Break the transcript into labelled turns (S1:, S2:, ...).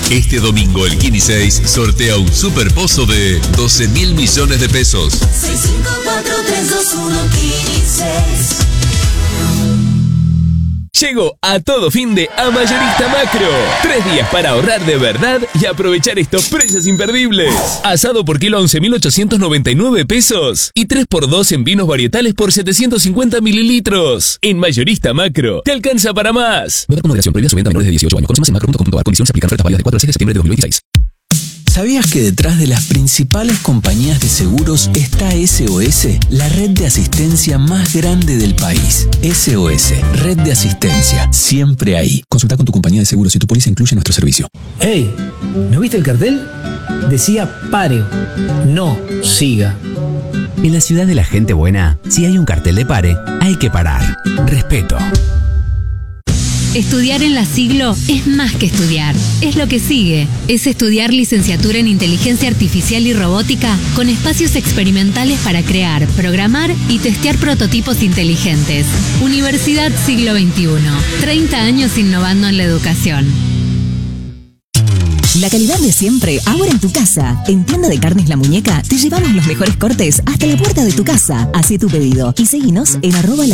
S1: Este domingo el Kini 6 sortea un superpozo de 12.000 millones de pesos.
S2: 654-321 Kini 6.
S3: Llegó a todo fin de a Mayorista Macro. 3 días para ahorrar de verdad y aprovechar estos precios imperdibles. Asado por kilo a 11.899 pesos. Y 3x2 en vinos varietales por 750 mililitros. En Mayorista Macro, te alcanza para más. Beber con moderación, prohibida su venta a menores de 18 años. Conoce más en macro.com.ar. Condiciones aplican. Ofertas válidas de 4 al 6 de septiembre de 2026.
S4: ¿Sabías que detrás de las principales compañías de seguros está SOS, la red de asistencia más grande del país? SOS, red de asistencia, siempre ahí. Consulta con tu compañía de seguros si tu póliza incluye nuestro servicio.
S5: ¡Hey! ¿No viste el cartel? Decía pare, no siga.
S6: En la ciudad de la gente buena, si hay un cartel de pare, hay que parar. Respeto.
S7: Estudiar en la Siglo es más que estudiar, es lo que sigue. Es estudiar licenciatura en Inteligencia Artificial y Robótica con espacios experimentales para crear, programar y testear prototipos inteligentes. Universidad Siglo XXI. 30 años innovando en la educación.
S8: La calidad de siempre, ahora en tu casa. En Tienda de Carnes La Muñeca te llevamos los mejores cortes hasta la puerta de tu casa. Hacé tu pedido y seguinos en @la